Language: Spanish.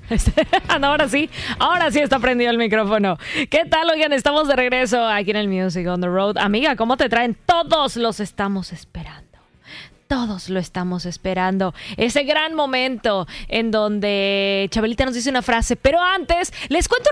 No, ahora sí está prendido el micrófono. ¿Qué tal, oigan? Estamos de regreso aquí en el Music on the Road. Amiga, ¿cómo te traen? Todos los estamos esperando. Todos lo estamos esperando. Ese gran momento en donde Chabelita nos dice una frase. Pero antes, les cuento